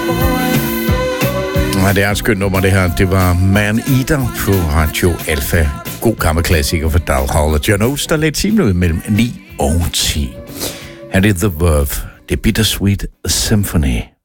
Ja, det er et skønt nummer, det her. Det var Man Eater på Radio Alpha. God gammel klassiker for Dow Hall og John Oates, der lagde timen ud mellem 9 og 10. Her er The Verve. Det er Bittersweet Symphony.